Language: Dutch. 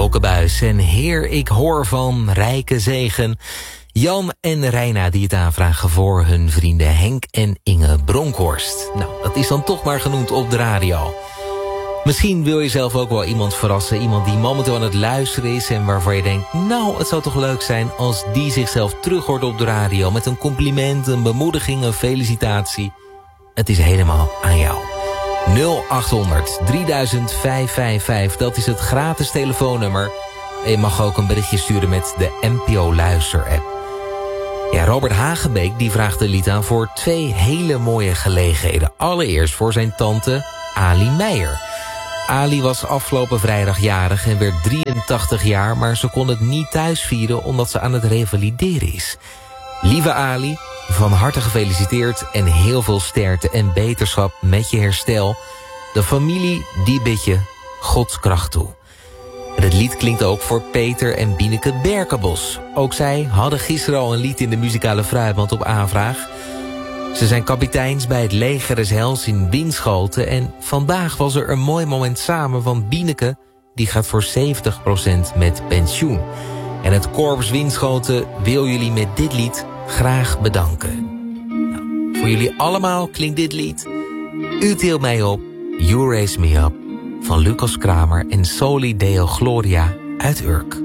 Elke Buis en Heer, ik hoor van rijke zegen. Jan en Reina die het aanvragen voor hun vrienden Henk en Inge Bronkhorst. Nou, dat is dan toch maar genoemd op de radio. Misschien wil je zelf ook wel iemand verrassen. Iemand die momenteel aan het luisteren is en waarvan je denkt, nou, het zou toch leuk zijn als die zichzelf terug hoort op de radio. Met een compliment, een bemoediging, een felicitatie. Het is helemaal aan jou. 0800 3000 555, dat is het gratis telefoonnummer. En je mag ook een berichtje sturen met de NPO Luister-app. Ja, Robert Hagenbeek die vraagt een lied aan voor 2 hele mooie gelegenheden. Allereerst voor zijn tante Ali Meijer. Ali was afgelopen vrijdag jarig en werd 83 jaar... maar ze kon het niet thuis vieren omdat ze aan het revalideren is. Lieve Ali, van harte gefeliciteerd en heel veel sterkte en beterschap met je herstel. De familie die bidt je Gods kracht toe. En het lied klinkt ook voor Peter en Bieneke Berkenbos. Ook zij hadden gisteren al een lied in de muzikale fruitmand op aanvraag. Ze zijn kapiteins bij het leger des Heils in Winschoten. En vandaag was er een mooi moment samen, want Bieneke die gaat voor 70% met pensioen. En het Korps Winschoten wil jullie met dit lied graag bedanken. Nou, voor jullie allemaal klinkt dit lied. U tilt mij op, You Raise Me Up, van Lucas Kramer en Soli Deo Gloria uit Urk.